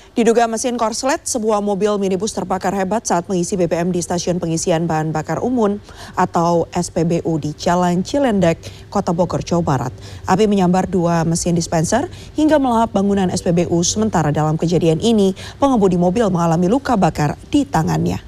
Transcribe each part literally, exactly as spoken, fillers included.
Diduga mesin korslet, sebuah mobil minibus terbakar hebat saat mengisi B B M di stasiun pengisian bahan bakar umum atau S P B U di Jalan Cilendek, Kota Bogor, Jawa Barat. Api menyambar dua mesin dispenser hingga melahap bangunan S P B U. Sementara dalam kejadian ini, pengemudi mobil mengalami luka bakar di tangannya.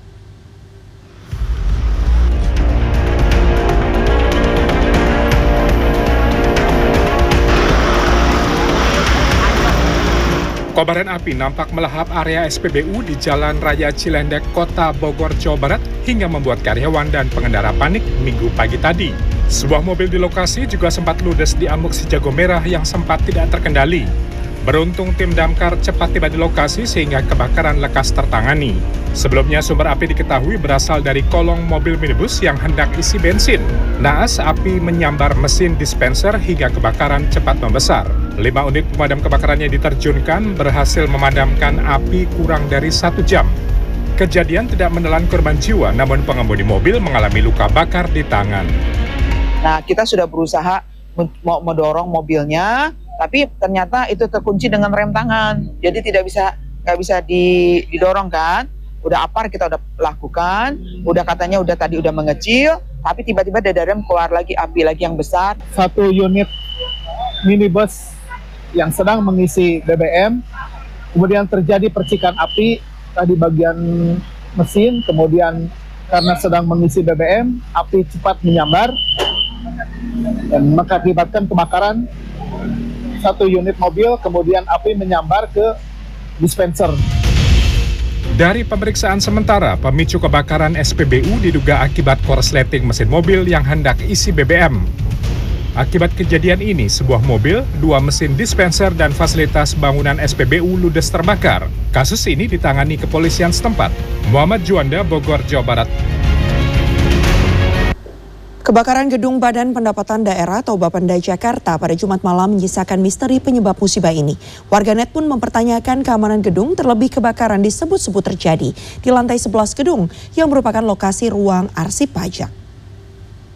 Kobaran api nampak melahap area S P B U di Jalan Raya Cilendek, Kota Bogor, Jawa Barat hingga membuat karyawan dan pengendara panik Minggu pagi tadi. Sebuah mobil di lokasi juga sempat ludes di amuk si jago merah yang sempat tidak terkendali. Beruntung tim damkar cepat tiba di lokasi sehingga kebakaran lekas tertangani. Sebelumnya sumber api diketahui berasal dari kolong mobil minibus yang hendak isi bensin. Naas api menyambar mesin dispenser hingga kebakaran cepat membesar. Lima unit pemadam kebakarannya diterjunkan berhasil memadamkan api kurang dari satu jam. Kejadian tidak menelan korban jiwa, namun pengemudi mobil mengalami luka bakar di tangan. Nah, kita sudah berusaha mau mendorong mobilnya, tapi ternyata itu terkunci dengan rem tangan. Jadi tidak bisa nggak bisa didorong kan. Udah apar kita udah lakukan, udah katanya udah tadi udah mengecil, tapi tiba-tiba dari rem keluar lagi api lagi yang besar. Satu unit minibus yang sedang mengisi B B M, kemudian terjadi percikan api tadi bagian mesin, kemudian karena sedang mengisi B B M, api cepat menyambar dan mengakibatkan kebakaran satu unit mobil, kemudian api menyambar ke dispenser. Dari pemeriksaan sementara, pemicu kebakaran S P B U diduga akibat korsleting mesin mobil yang hendak isi B B M. Akibat kejadian ini, sebuah mobil, dua mesin dispenser, dan fasilitas bangunan S P B U ludes terbakar. Kasus ini ditangani kepolisian setempat. Muhammad Juanda, Bogor, Jawa Barat. Kebakaran gedung Badan Pendapatan Daerah atau Bapenda Jakarta pada Jumat malam menyisakan misteri penyebab musibah ini. Warganet pun mempertanyakan keamanan gedung, terlebih kebakaran disebut-sebut terjadi di lantai sebelas gedung yang merupakan lokasi ruang arsip pajak.